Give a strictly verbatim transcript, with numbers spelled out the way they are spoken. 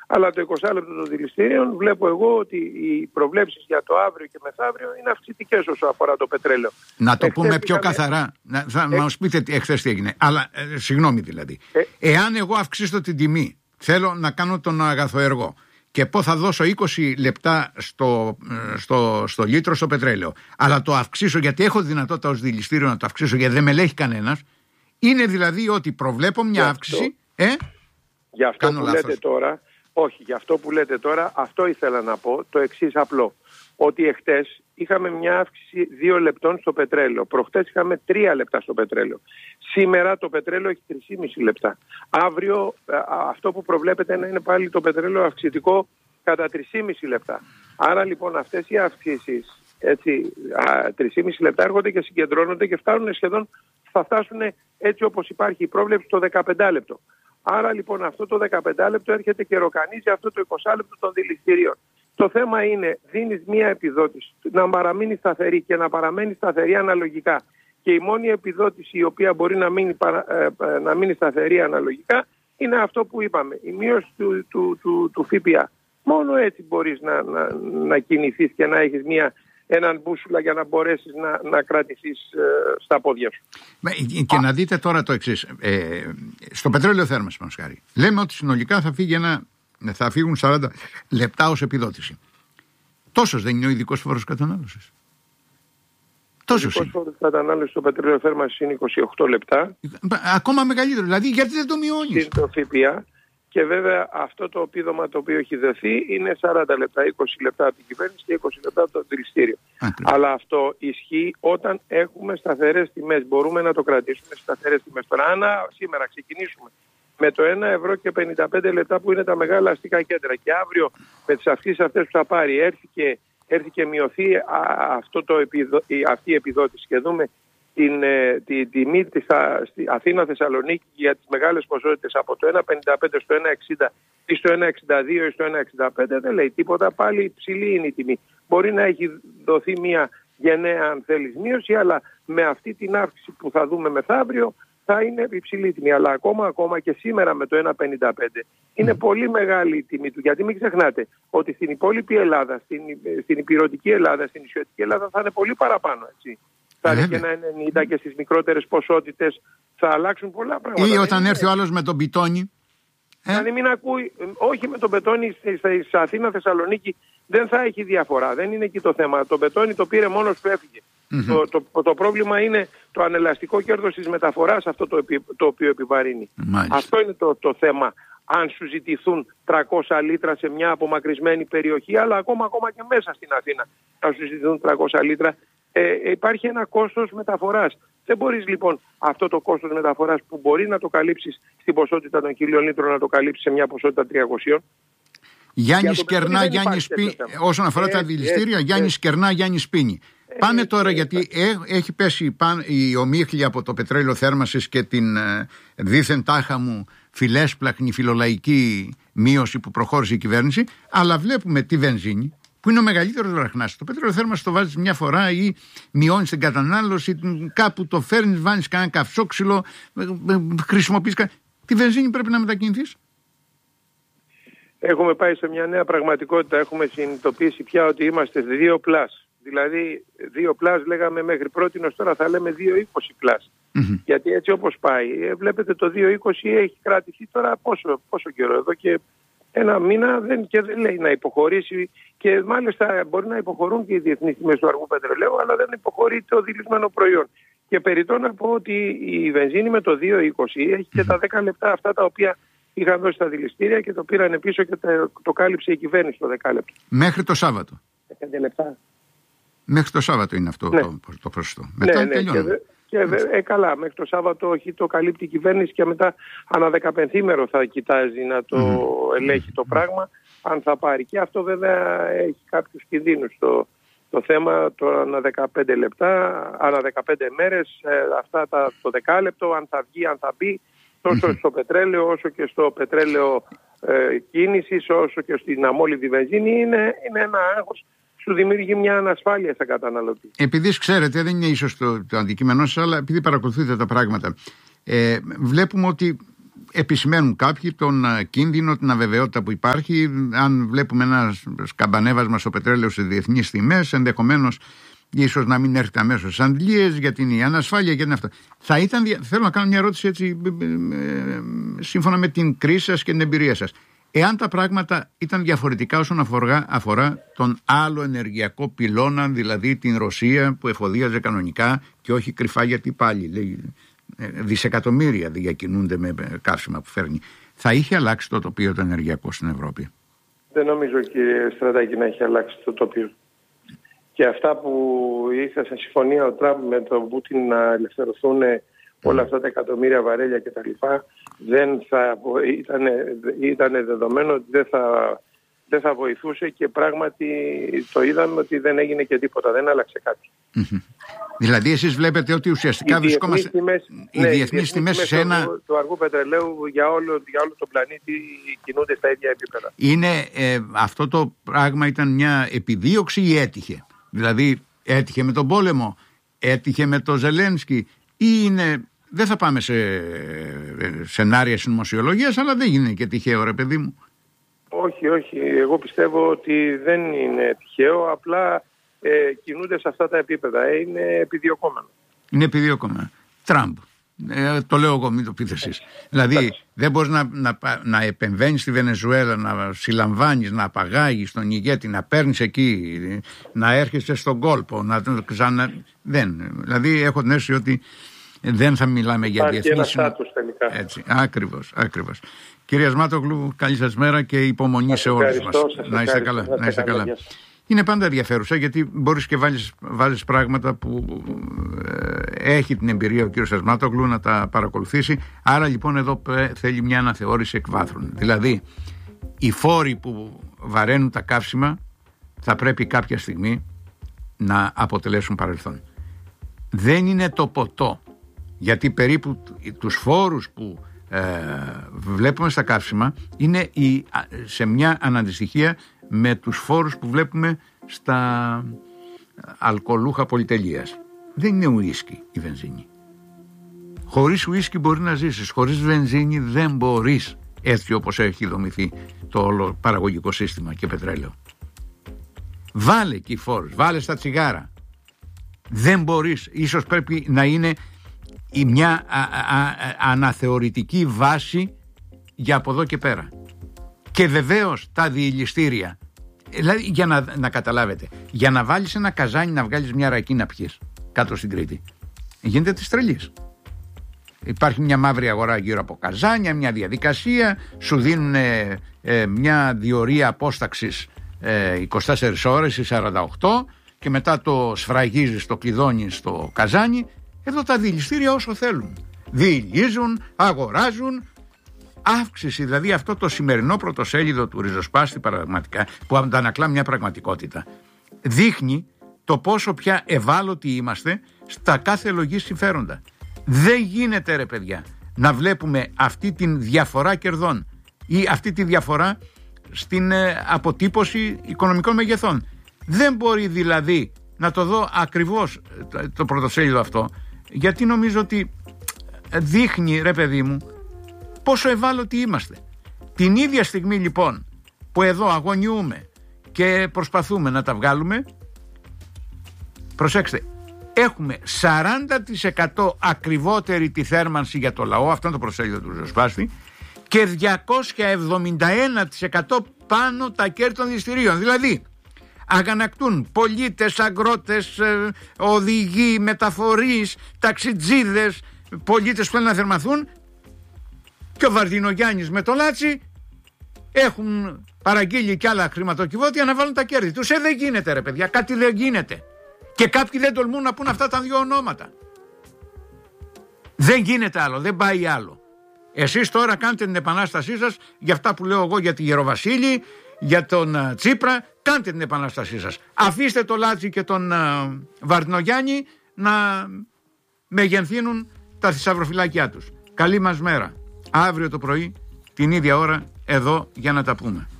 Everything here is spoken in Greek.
Αλλά το είκοσι λεπτό των δηληστηρίων βλέπω εγώ ότι οι προβλέψεις για το αύριο και μεθαύριο είναι αυξητικές όσο αφορά το πετρέλαιο. Να το Εχθές πούμε πιο είχαμε... καθαρά, να, θα ε... μας πείτε εχθές τι έγινε. Αλλά ε, συγγνώμη δηλαδή. Ε... Εάν εγώ αυξήσω την τιμή, θέλω να κάνω τον αγαθοεργό και πω θα δώσω είκοσι λεπτά στο, στο, στο λίτρο στο πετρέλαιο, αλλά το αυξήσω γιατί έχω δυνατότητα ως δηληστήριο να το αυξήσω γιατί δεν με ελέγχει κανένας, είναι δηλαδή ότι προβλέπω μια για αύξηση. Αυτό, ε? για αυτό Κάνω που λάθος. λέτε τώρα, όχι, για αυτό που λέτε τώρα, αυτό ήθελα να πω, το εξής απλό. Ότι εχθές είχαμε μια αύξηση δύο λεπτών στο πετρέλαιο. Προχτές είχαμε τρία λεπτά στο πετρέλαιο. Σήμερα το πετρέλαιο έχει τρία και μισό λεπτά. Αύριο αυτό που προβλέπεται να είναι πάλι το πετρέλαιο αυξητικό κατά τρία και μισό λεπτά. Άρα λοιπόν αυτές οι αυξήσεις, έτσι, τρία και μισό λεπτά έρχονται και συγκεντρώνονται και φτάνουν σχεδόν, θα φτάσουν έτσι όπως υπάρχει η πρόβλεψη το δεκαπέντε λεπτό. Άρα λοιπόν αυτό το δεκαπέντε λεπτό έρχεται και ροκανίζει αυτό το είκοσι λεπτό των δηληστηρίων. Το θέμα είναι, δίνεις μία επιδότηση να παραμείνει σταθερή και να παραμένει σταθερή αναλογικά. Και η μόνη επιδότηση η οποία μπορεί να μείνει, ε, να μείνει σταθερή αναλογικά είναι αυτό που είπαμε, η μείωση του, του, του, του ΦΠΑ. Μόνο έτσι μπορείς να, να, να κινηθείς και να έχεις μία, έναν μπούσουλα για να μπορέσεις να, να κρατηθείς ε, στα πόδια σου. Και Α. να δείτε τώρα το εξής. Ε, στο πετρέλαιο θέρμανσης, μας χάρη, λέμε ότι συνολικά θα φύγει ένα... θα φύγουν σαράντα λεπτά ως επιδότηση. Τόσος δεν είναι ο ειδικός φόρος κατανάλωσης? Τόσος είναι. Ο ειδικός φόρος κατανάλωσης στο πετρέλαιο θέρμανσης είναι είκοσι οκτώ λεπτά. Ακόμα μεγαλύτερο. Δηλαδή γιατί δεν το μειώνεις? Είναι το ΦΠΑ. Και βέβαια αυτό το επίδομα το οποίο έχει δοθεί είναι σαράντα λεπτά, είκοσι λεπτά από την κυβέρνηση και είκοσι λεπτά από το δηληστήριο. Αλλά αυτό ισχύει όταν έχουμε σταθερές τιμές. Μπορούμε να το κρατήσουμε σταθερές τιμές. Τώρα, αν σήμερα ξεκινήσουμε με το ένα ευρώ και πενήντα πέντε λεπτά που είναι τα μεγάλα αστικά κέντρα και αύριο με τις αυξήσεις αυτές που θα πάρει έρθει και, έρθει και μειωθεί α, αυτό το επιδο, αυτή η επιδότηση και δούμε την τη, τιμή της Αθήνα-Θεσσαλονίκη για τις μεγάλες ποσότητες από το ένα πενήντα πέντε στο ένα εξήντα ή στο ένα εξήντα δύο ή στο ένα εξήντα πέντε δεν λέει τίποτα, πάλι υψηλή είναι η τιμή. Μπορεί να έχει δοθεί μια γενναία αν θέλεις μείωση, αλλά με αυτή την αύξηση που θα δούμε μεθαύριο θα είναι υψηλή τιμή. Αλλά ακόμα, ακόμα και σήμερα με το ένα πενήντα πέντε είναι mm. πολύ μεγάλη η τιμή του. Γιατί μην ξεχνάτε ότι στην υπόλοιπη Ελλάδα, στην, στην υπηρετική Ελλάδα, στην νησιωτική Ελλάδα θα είναι πολύ παραπάνω. Έτσι. Θα είναι και ένα ενενήντα και στις μικρότερες ποσότητες θα αλλάξουν πολλά πράγματα. Ή όταν έρθει ο άλλος με τον πιτόνι. Δηλαδή μην ακούει, όχι με τον πετόνι στη Αθήνα, Θεσσαλονίκη δεν θα έχει διαφορά. Δεν είναι εκεί το θέμα. Το πετόνι το πήρε μόνος του, έφυγε. Mm-hmm. Το, το, το πρόβλημα είναι το ανελαστικό κέρδος της μεταφοράς, αυτό το, το οποίο επιβαρύνει. Μάλιστα. Αυτό είναι το, το θέμα. Αν σου ζητηθούν τριακόσια λίτρα σε μια απομακρυσμένη περιοχή, αλλά ακόμα, ακόμα και μέσα στην Αθήνα, αν σου ζητηθούν τριακόσια λίτρα, ε, υπάρχει ένα κόστος μεταφοράς. Δεν μπορείς λοιπόν αυτό το κόστος μεταφοράς που μπορεί να το καλύψεις στην ποσότητα των χίλιων λίτρων να το καλύψεις σε μια ποσότητα τριακόσια. Γιάννη Κερνά, Γιάννη Σπίνη. Όσον αφορά ε, τα δηληστήρια, ε, Γιάννη ε, Κερνά, Γιάννη Σπίνη. Ε, Πάνε τώρα, ε, γιατί ε, έχει πέσει πάν, η ομίχλη από το πετρέλαιο θέρμανσης και την ε, δίθεν τάχα μου φιλέσπλαχνη φιλολαϊκή μείωση που προχώρησε η κυβέρνηση, αλλά βλέπουμε τη βενζίνη, που είναι ο μεγαλύτερος βραχνάς. Το πετρέλαιο θέρμανσης το βάζεις μια φορά ή μειώνεις την κατανάλωση, κάπου το φέρνεις, βάνεις κανένα καυσόξυλο, χρησιμοποιείς. Τη βενζίνη πρέπει να μετακινηθείς. Έχουμε πάει σε μια νέα πραγματικότητα. Έχουμε συνειδητοποιήσει πια ότι είμαστε δύο πλάς. Δηλαδή δύο πλάς λέγαμε μέχρι πρότινος, τώρα θα λέμε δύο είκοσι πλάς. Mm-hmm. Γιατί έτσι όπως πάει, βλέπετε το δύο είκοσι έχει κρατηθεί τώρα πόσο, πόσο καιρό, εδώ και ένα μήνα δεν, και δεν λέει να υποχωρήσει και μάλιστα μπορεί να υποχωρούν και οι διεθνείς τιμές του αργού πετρελαίου, αλλά δεν υποχωρεί το δηλισμένο προϊόν. Και περιττώ να πω ότι η βενζίνη με το δύο είκοσι έχει και τα δέκα λεπτά αυτά τα οποία είχαν δώσει τα δηληστήρια και το πήραν πίσω και το, το κάλυψε η κυβέρνηση το δεκάλεπτο. Μέχρι το Σάββατο. πέντε λεπτά. Μέχρι το Σάββατο είναι αυτό, ναι, το, το ποσοστό. Μετά ναι, ναι, και, και, ε, καλά, μέχρι το Σάββατο όχι, το καλύπτει η κυβέρνηση και μετά ανά δεκαπενθήμερο θα κοιτάζει να το mm. ελέγχει το πράγμα, αν θα πάρει. Και αυτό βέβαια έχει κάποιους κινδύνους. Το, το θέμα το ανά δεκαπέντε λεπτά, ανά δεκαπέντε μέρες, ε, αυτά τα, το δεκάλεπτο, αν θα βγει, αν θα μπει, τόσο στο πετρέλαιο όσο και στο πετρέλαιο ε, κίνησης, όσο και στην αμόλυβδη βενζίνη, είναι, είναι ένα άγχος. Σου δημιουργεί μια ανασφάλεια στα καταναλωτή. Επειδή ξέρετε, δεν είναι ίσως το, το αντικείμενό σας, αλλά επειδή παρακολουθείτε τα πράγματα, ε, βλέπουμε ότι επισημαίνουν κάποιοι τον κίνδυνο, την αβεβαιότητα που υπάρχει. Αν βλέπουμε ένα σκαμπανέβασμα στο πετρέλαιο σε διεθνείς τιμές, ενδεχομένως ίσως να μην έρχεται αμέσως στις αντλίες, γιατί είναι η ανασφάλεια και είναι αυτό. Θα ήταν, θέλω να κάνω μια ερώτηση έτσι, σύμφωνα με την κρίση σας και την εμπειρία σας. Εάν τα πράγματα ήταν διαφορετικά όσον αφορά, αφορά τον άλλο ενεργειακό πυλώνα, δηλαδή την Ρωσία που εφοδίαζε κανονικά και όχι κρυφά, γιατί πάλι λέει, δισεκατομμύρια διακινούνται με καύσιμα που φέρνει, θα είχε αλλάξει το τοπίο το ενεργειακό στην Ευρώπη? Δεν νομίζω, κύριε Στρατάκη, να έχει αλλάξει το τοπίο. Και αυτά που ήρθε σε συμφωνία ο Τραμπ με τον Πούτιν να ελευθερωθούν όλα αυτά τα εκατομμύρια βαρέλια κτλ. Δεν θα ήταν, ήταν δεδομένο ότι δεν θα, δεν θα βοηθούσε, και πράγματι το είδαμε ότι δεν έγινε και τίποτα, δεν άλλαξε κάτι. Mm-hmm. Δηλαδή εσείς βλέπετε ότι ουσιαστικά βρισκόμαστε οι ναι, διεθνείς τιμές σε ένα... του, του αργού πετρελαίου για όλο, για όλο τον πλανήτη κινούνται στα ίδια επίπεδα. Είναι, ε, αυτό το πράγμα ήταν μια επιδίωξη ή έτυχε? Δηλαδή έτυχε με τον πόλεμο, έτυχε με τον Ζελένσκι, ή είναι... Δεν θα πάμε σε σενάρια συνωμοσιολογίας, αλλά δεν είναι και τυχαίο, ρε παιδί μου. Όχι, όχι. Εγώ πιστεύω ότι δεν είναι τυχαίο, απλά ε, κινούνται σε αυτά τα επίπεδα. Ε, είναι επιδιωκόμενο. Είναι επιδιωκόμενο. Τραμπ. Ε, το λέω εγώ, μην το πείτε εσείς. Δηλαδή Άξι. δεν μπορείς να, να, να επεμβαίνεις στη Βενεζουέλα, να συλλαμβάνεις, να απαγάγεις τον ηγέτη, να παίρνεις εκεί, να έρχεσαι στον κόλπο, να ξανα... Δεν. Δηλαδή έχω την αίσθηση ότι δεν θα μιλάμε για διεθνείς. Έτσι, ακριβώς, ακριβώς. Κύριε Ασμάτογλου, καλή σας μέρα και υπομονή σε όλους μας. Να είστε καλά. Να είστε καλά. Είναι πάντα ενδιαφέρουσα, γιατί μπορείς και βάλεις, βάζεις πράγματα που ε, έχει την εμπειρία ο κύριος Ασμάτογλου να τα παρακολουθήσει. Άρα λοιπόν εδώ θέλει μια αναθεώρηση εκ βάθρων. Δηλαδή οι φόροι που βαραίνουν τα καύσιμα θα πρέπει κάποια στιγμή να αποτελέσουν παρελθόν. Δεν είναι το ποτό. Γιατί περίπου τους φόρους που ε, βλέπουμε στα καύσιμα είναι η, σε μια αναντιστοιχεία με τους φόρους που βλέπουμε στα αλκοολούχα πολυτελείας. Δεν είναι ουίσκι η βενζίνη. Χωρίς ουίσκι μπορεί να ζήσεις, χωρίς βενζίνη δεν μπορείς, έτσι όπως έχει δομηθεί το όλο παραγωγικό σύστημα και πετρέλαιο. Βάλε εκεί φόρους, βάλε στα τσιγάρα. Δεν μπορείς, ίσως πρέπει να είναι η μια α, α, α, αναθεωρητική βάση για από εδώ και πέρα. Και βεβαίως τα διηλιστήρια. Δηλαδή, για να, να καταλάβετε, για να βάλεις ένα καζάνι να βγάλεις μια ρακή να πιείς κάτω στην Κρήτη, γίνεται της τρελής. Υπάρχει μια μαύρη αγορά γύρω από καζάνια, μια διαδικασία, σου δίνουν ε, ε, μια διορία απόσταξης ε, είκοσι τέσσερις ώρες ή σαράντα οκτώ, και μετά το σφραγίζεις, το κλειδώνεις στο καζάνι. Εδώ τα διηλιστήρια όσο θέλουν διηλίζουν, αγοράζουν. Αύξηση, δηλαδή αυτό το σημερινό πρωτοσέλιδο του Ριζοσπάστη πραγματικά, που αντανακλά μια πραγματικότητα, δείχνει το πόσο πια ευάλωτοι είμαστε στα κάθε λογής συμφέροντα. Δεν γίνεται, ρε παιδιά, να βλέπουμε αυτή τη διαφορά κερδών ή αυτή τη διαφορά στην ε, αποτύπωση οικονομικών μεγεθών. Δεν μπορεί δηλαδή να το δω ακριβώς το, το πρωτοσέλιδο αυτό, γιατί νομίζω ότι δείχνει, ρε παιδί μου, πόσο ευάλωτοι είμαστε. Την ίδια στιγμή λοιπόν που εδώ αγωνιούμε και προσπαθούμε να τα βγάλουμε, προσέξτε, έχουμε σαράντα τοις εκατό ακριβότερη τη θέρμανση για το λαό, αυτό είναι το προσέλιδο του Ριζοσπάστη, και διακόσια εβδομήντα ένα τοις εκατό πάνω τα κέρδη των δηληστηρίων. Δηλαδή αγανακτούν πολίτες, αγρότες, οδηγοί, μεταφορείς, ταξιτζίδες, πολίτες που θέλουν να θερμαθούν, και ο Βαρδινογιάννης με το Λάτσι έχουν παραγγείλει κι άλλα χρηματοκιβώτια να βάλουν τα κέρδη τους. Ε, δεν γίνεται, ρε παιδιά, κάτι δεν γίνεται. Και κάποιοι δεν τολμούν να πούν αυτά τα δύο ονόματα. Δεν γίνεται άλλο, δεν πάει άλλο. Εσείς τώρα κάντε την επανάστασή σας για αυτά που λέω εγώ για τη Γεροβασίλη, για τον uh, Τσίπρα, κάντε την επανάστασή σας. Αφήστε το Λάτσι και τον uh, Βαρδινογιάννη να μεγενθύνουν τα θησαυροφυλάκια τους. Καλή μας μέρα. Αύριο το πρωί, την ίδια ώρα, εδώ για να τα πούμε.